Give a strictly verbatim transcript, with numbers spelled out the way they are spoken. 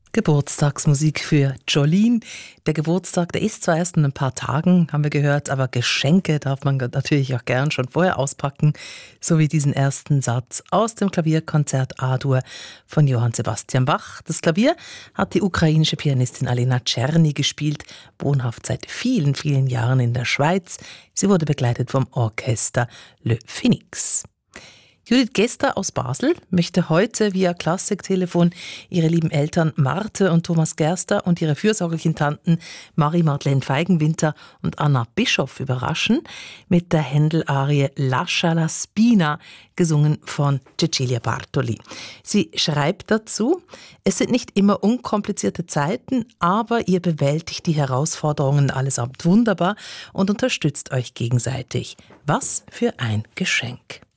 Geburtstagsmusik für Jolene. Der Geburtstag, der ist zwar erst in ein paar Tagen, haben wir gehört, aber Geschenke darf man natürlich auch gern schon vorher auspacken, so wie diesen ersten Satz aus dem Klavierkonzert A-Dur von Johann Sebastian Bach. Das Klavier hat die ukrainische Pianistin Alena Czerny gespielt, wohnhaft seit vielen, vielen Jahren in der Schweiz. Sie wurde begleitet vom Orchester Le Phoenix. Judith Gester aus Basel möchte heute via Klassiktelefon ihre lieben Eltern Marte und Thomas Gerster und ihre fürsorglichen Tanten Marie-Madeleine Feigenwinter und Anna Bischoff überraschen mit der Händel-Arie Lascia la Spina, gesungen von Cecilia Bartoli. Sie schreibt dazu: Es sind nicht immer unkomplizierte Zeiten, aber ihr bewältigt die Herausforderungen allesamt wunderbar und unterstützt euch gegenseitig. Was für ein Geschenk!